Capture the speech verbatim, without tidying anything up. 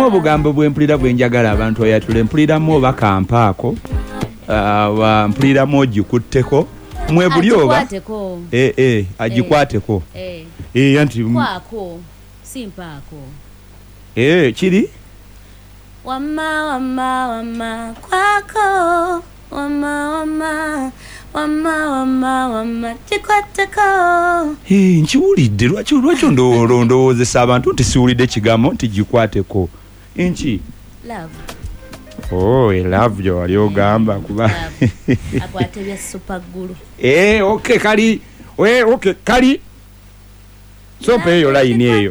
obugambo bw'empulira bwenjagala abantu oyatule mpuliramu oba kampaako uh, mpuliramu ogikutteko mwe buli oba eh eh agikwateko eh eh anti kwako simpaako eh kiri wama wama wama kwako wama wama wama wama wama chikwateko eh nchiwulidde lwaki lwaki ndowozesa abantu nti siwulidde ekigambo nti gikwateko inchi love oh I love you wali ogamba kuba akwate bya super guru eh okay kali we okay kali so pe yo line eyo